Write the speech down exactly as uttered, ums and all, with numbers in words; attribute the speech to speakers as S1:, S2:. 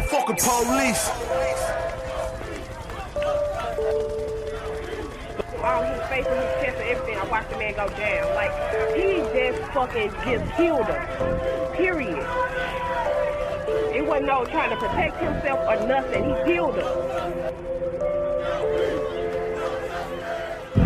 S1: Fucking police.
S2: All his face and his chest and everything, I watched the man go down. Like, he just fucking just killed her. Period. It wasn't no trying to protect himself or nothing. He killed her.